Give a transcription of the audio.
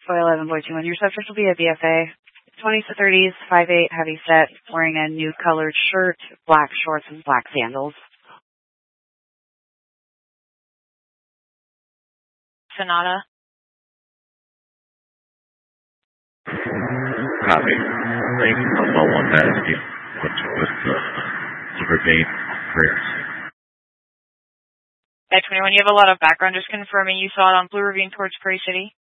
Foy 11, Boy 21. Your subject will be a BFA. 20s to 30s, 5'8", heavy set, wearing a nude colored shirt, black shorts, and black sandals. Sonata. Copy. Thank you. Well, one that with Rivergate prayers. At 21, you have a lot of background just confirming you saw it on Blue Ravine towards Prairie City.